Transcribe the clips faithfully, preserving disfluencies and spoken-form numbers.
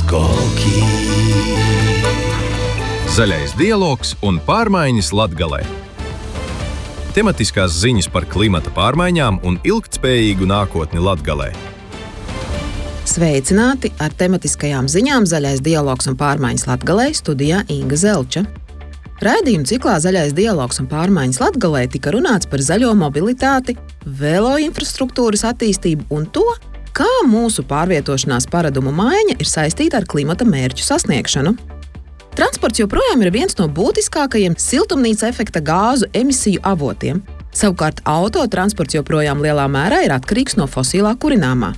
Skoki. Zaļais dialogs un pārmaiņas Latgalē. Tematiskās ziņas par klimata pārmaiņām un ilgtspējīgu nākotni Latgalē. Sveicināti ar tematiskajām ziņām Zaļais dialogs un pārmaiņas Latgalē, studijā Inga Zelča. Raidījuma ciklā Zaļais dialogs un pārmaiņas Latgalē tika runāts par zaļo mobilitāti, velo infrastruktūras attīstību un to, kā mūsu pārvietošanās paradumu maiņa ir saistīta ar klimata mērķu sasniegšanu. Transports joprojām ir viens no būtiskākajiem siltumnīca efekta gāzu emisiju avotiem. Savukārt autotransports joprojām lielā mērā ir atkarīgs no fosilā kurināmā.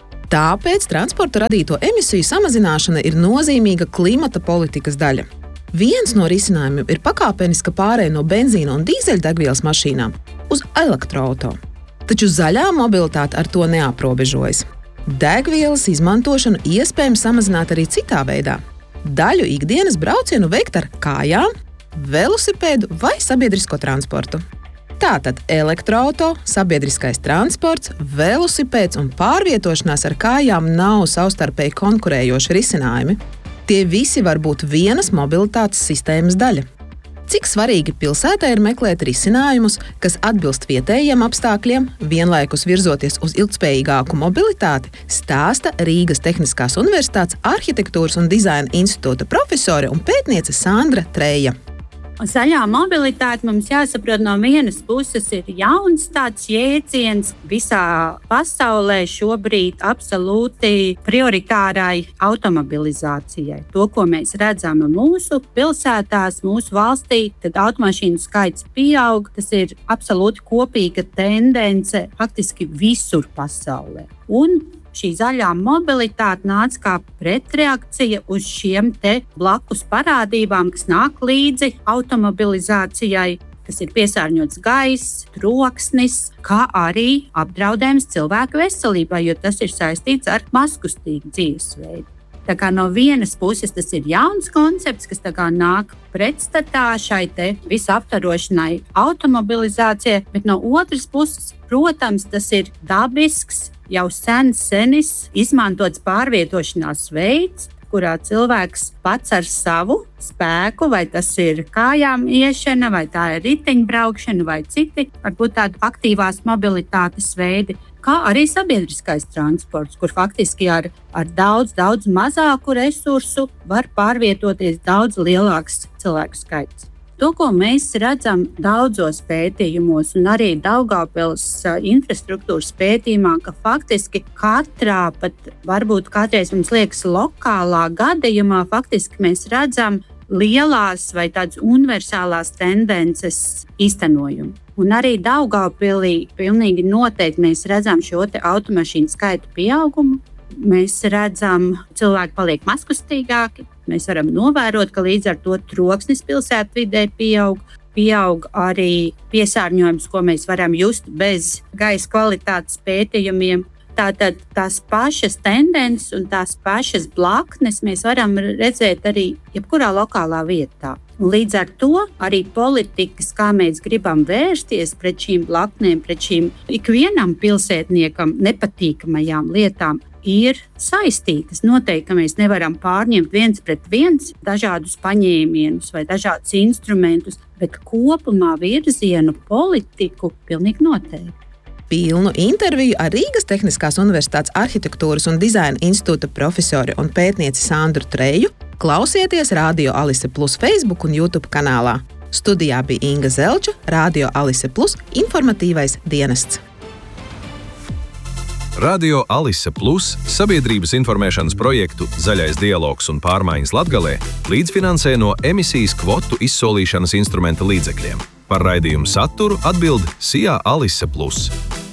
Tāpēc transporta radīto emisiju samazināšana ir nozīmīga klimata politikas daļa. Viens no risinājumiem ir pakāpeniska pārēja no benzīna un dīzeļdegvielas mašīnām uz elektroauto. Taču zaļā mobilitāte ar to neaprobežojas. Degvielas izmantošanu iespējams samazināt arī citā veidā. Daļu ikdienas braucienu veikt ar kājām, velosipēdu vai sabiedrisko transportu. Tātad elektroauto, sabiedriskais transports, velosipēds un pārvietošanās ar kājām nav savstarpēji konkurējoši risinājumi. Tie visi var būt vienas mobilitātes sistēmas daļa. Cik svarīgi pilsētai ir meklēt risinājumus, kas atbilst vietējiem apstākļiem, vienlaikus virzoties uz ilgtspējīgāku mobilitāti, stāsta Rīgas Tehniskās Universitātes Arhitektūras un dizaina institūta profesore un pētniece Sandra Treja. Zaļā mobilitāte mums jāsaprot no vienas puses ir jauns tāds jēdziens visā pasaulē šobrīd absolūti prioritārai automobilizācijai. To, ko mēs redzam mūsu pilsētās, mūsu valstī, tad automašīnu skaits pieaug. Tas ir absolūti kopīga tendence faktiski visur pasaulē. Un šī zaļā mobilitāte nāca kā pretreakcija uz šiem te blakus parādībām, kas nāk līdzi automobilizācijai, kas ir piesārņots gaiss, troksnis, kā arī apdraudējums cilvēku veselībai, jo tas ir saistīts ar mazkustīgu dzīvesveidu. Tā kā no vienas puses tas ir jauns koncepts, kas tā kā nāk pretstatā šai te visaptvarošanai automobilizācijai, bet no otras puses, protams, tas ir dabisks, jau sen senis izmantots pārvietošanās veids, kurā cilvēks pats ar savu spēku, vai tas ir kājām iešana, vai tā ir riteņbraukšana, vai citi, varbūt tādi aktīvās mobilitātes veidi, kā arī sabiedriskais transports, kur faktiski ar, ar daudz, daudz mazāku resursu var pārvietoties daudz lielāks cilvēku skaits. To, ko mēs redzam daudzos pētījumos un arī Daugavpils infrastruktūras pētījumā, ka faktiski katrā, pat varbūt kādreiz mums liekas lokālā gadījumā, faktiski mēs redzam lielās vai tādas universālās tendences īstenojumu. Un arī Daugavpilī pilnīgi noteikti mēs redzam šo te automašīnu skaitu pieaugumu. Mēs redzam, cilvēki paliek mazkustīgāki. Mēs varam novērot, ka līdz ar to troksnis pilsētvidē pieaug. Pieaug arī piesārņojums, ko mēs varam just bez gaisa kvalitātes pētījumiem. Tātad tās pašas tendences un tās pašas blaknes mēs varam redzēt arī jebkurā lokālā vietā. Un līdz ar to arī politikas, kā mēs gribam vērsties pret šīm blaknēm, pret šīm ikvienam pilsētniekam nepatīkamajām lietām, ir saistītas. Noteikti, ka mēs nevaram pārņemt viens pret viens dažādus paņēmienus vai dažādus instrumentus, bet kopumā virzienu politiku pilnīgi noteikti. Pilnu interviju ar Rīgas Tehniskās Universitātes Arhitektūras un dizaina institūta profesori un pētnieci Sandru Treju klausieties Radio Alise Plus Facebook un YouTube kanālā. Studijā bija Inga Zelča, Radio Alise Plus informatīvais dienests. Radio Alise Plus sabiedrības informēšanas projektu Zaļais dialogs un pārmaiņas Latgalē līdzfinansē no emisijas kvotu izsolīšanas instrumenta līdzekļiem. Par raidījumu saturu atbild S I A Alise Plus.